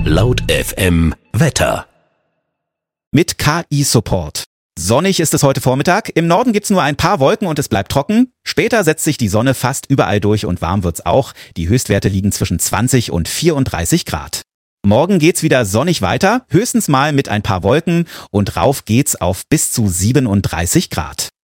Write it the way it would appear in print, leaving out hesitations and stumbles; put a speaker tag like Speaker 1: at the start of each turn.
Speaker 1: Laut FM Wetter.
Speaker 2: Mit KI-Support. Sonnig ist es heute Vormittag. Im Norden gibt's nur ein paar Wolken und es bleibt trocken. Später setzt sich die Sonne fast überall durch und warm wird's auch. Die Höchstwerte liegen zwischen 20 und 34 Grad. Morgen geht's wieder sonnig weiter, höchstens mal mit ein paar Wolken und rauf geht's auf bis zu 37 Grad.